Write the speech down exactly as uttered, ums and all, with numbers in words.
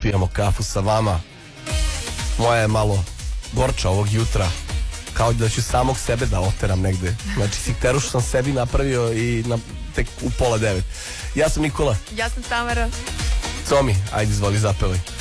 popijamo kafu sa vama. Moja je malo gorča ovog jutra, kao da ću samog sebe da oteram negde. Znači sikterušu sam sebi napravio i na, tek u pola devet. Ja sam Nikola. Ja sam Tamara. Comi, ajde izvoli zapevaj.